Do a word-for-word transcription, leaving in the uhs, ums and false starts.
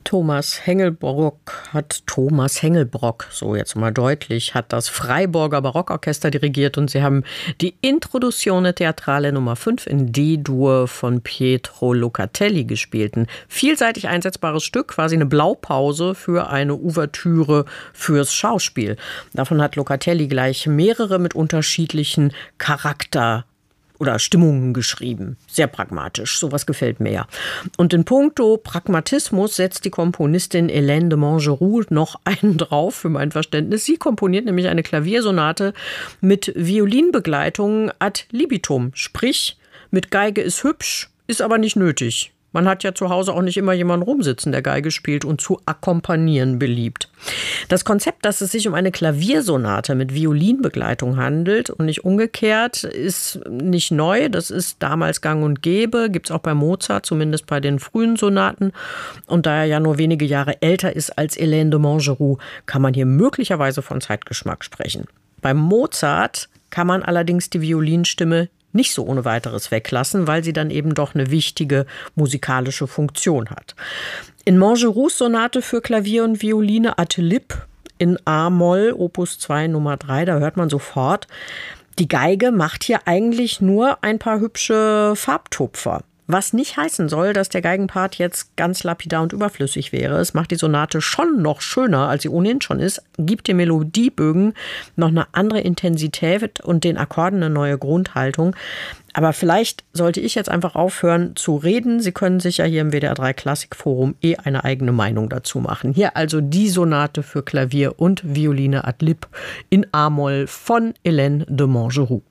Thomas Hengelbrock hat Thomas Hengelbrock, so jetzt mal deutlich, hat das Freiburger Barockorchester dirigiert und sie haben die Introduzione Teatrale Nummer fünf in D-Dur von Pietro Locatelli gespielt. Ein vielseitig einsetzbares Stück, quasi eine Blaupause für eine Ouvertüre fürs Schauspiel. Davon hat Locatelli gleich mehrere mit unterschiedlichen Charakter oder Stimmungen geschrieben. Sehr pragmatisch. Sowas gefällt mir ja. Und in puncto Pragmatismus setzt die Komponistin Hélène de Montgeroux noch einen drauf, für mein Verständnis. Sie komponiert nämlich eine Klaviersonate mit Violinbegleitung ad libitum. Sprich, mit Geige ist hübsch, ist aber nicht nötig. Man hat ja zu Hause auch nicht immer jemanden rumsitzen, der Geige spielt und zu akkompanieren beliebt. Das Konzept, dass es sich um eine Klaviersonate mit Violinbegleitung handelt und nicht umgekehrt, ist nicht neu. Das ist damals gang und gäbe, gibt es auch bei Mozart, zumindest bei den frühen Sonaten. Und da er ja nur wenige Jahre älter ist als Hélène de Montgeroux, kann man hier möglicherweise von Zeitgeschmack sprechen. Beim Mozart kann man allerdings die Violinstimme nicht so ohne weiteres weglassen, weil sie dann eben doch eine wichtige musikalische Funktion hat. In Montgeroux Sonate für Klavier und Violine ad lib in A-Moll, Opus zwei Nummer drei, da hört man sofort, die Geige macht hier eigentlich nur ein paar hübsche Farbtupfer. Was nicht heißen soll, dass der Geigenpart jetzt ganz lapidar und überflüssig wäre. Es macht die Sonate schon noch schöner, als sie ohnehin schon ist, gibt den Melodiebögen noch eine andere Intensität und den Akkorden eine neue Grundhaltung. Aber vielleicht sollte ich jetzt einfach aufhören zu reden. Sie können sich ja hier im W D R drei Klassikforum eh eine eigene Meinung dazu machen. Hier also die Sonate für Klavier und Violine ad lib in A-Moll von Hélène de Montgeroux.